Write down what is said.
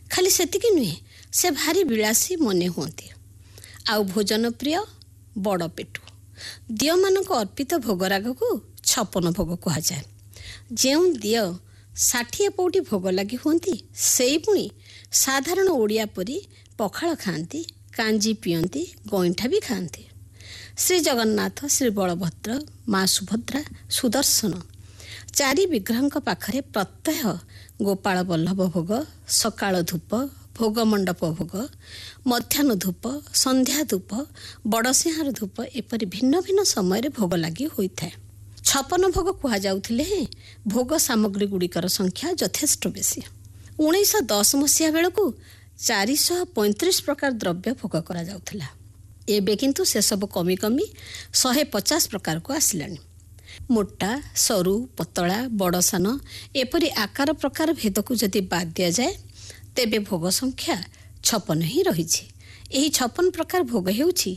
ଖାଲି ସେତିକି ନୁହେଁ, ସେ ଭାରି ବିଳାସୀ ମନେ ହୁଅନ୍ତି। ଆଉ ଭୋଜନ ପ୍ରିୟ, ବଡ଼ ପେଟୁ। ଦିଅଁମାନଙ୍କ ଅର୍ପିତ ଭୋଗରାଗକୁ 56 ଭୋଗ କୁହାଯାଏ। ଯେଉଁ ଦିଅ 60 ପଉଟି ଭୋଗ ଲାଗି ହୁଅନ୍ତି, ସେଇ ପୁଣି ସାଧାରଣ ଓଡ଼ିଆ ପରି ପଖାଳ ଖାଆନ୍ତି, କାଞ୍ଜି ପିଅନ୍ତି, ଗଇଁଠା ବି ଖାଆନ୍ତି। ଶ୍ରୀ ଜଗନ୍ନାଥ, ଶ୍ରୀ ବଳଭଦ୍ର, ମା ସୁଭଦ୍ରା, ସୁଦର୍ଶନ 4 ବିଗ୍ରହଙ୍କ ପାଖରେ ପ୍ରତ୍ୟହ ଗୋପାଳ ବଲ୍ଲଭ ଭୋଗ, ସକାଳ ଧୂପ, ଭୋଗ ମଣ୍ଡପ ଭୋଗ, ମଧ୍ୟାହ୍ନ ଧୂପ, ସନ୍ଧ୍ୟା ଧୂପ, ବଡ଼ସିଂହାର ଧୂପ ଏପରି ଭିନ୍ନ ଭିନ୍ନ ସମୟରେ ଭୋଗ ଲାଗି ହୋଇଥାଏ। 56 ଭୋଗ କୁହାଯାଉଥିଲେ ହେଁ ଭୋଗ ସାମଗ୍ରୀ ଗୁଡ଼ିକର ସଂଖ୍ୟା ଯଥେଷ୍ଟ ବେଶୀ। 1910 ମସିହା ବେଳକୁ 435 ପ୍ରକାର ଦ୍ରବ୍ୟ ଭୋଗ କରାଯାଉଥିଲା। ଏବେ କିନ୍ତୁ ସେସବୁ କମି କମି 150 ପ୍ରକାରକୁ ଆସିଲାଣି। ମୋଟା, ସରୁ, ପତଳା, ବଡ଼ ସାନ ଏପରି ଆକାର ପ୍ରକାର ଭେଦକୁ ଯଦି ବାଦ୍ ଦିଆଯାଏ, ତେବେ ଭୋଗ ସଂଖ୍ୟା 56 ହିଁ ରହିଛି। ଏହି 56 ପ୍ରକାର ଭୋଗ ହେଉଛି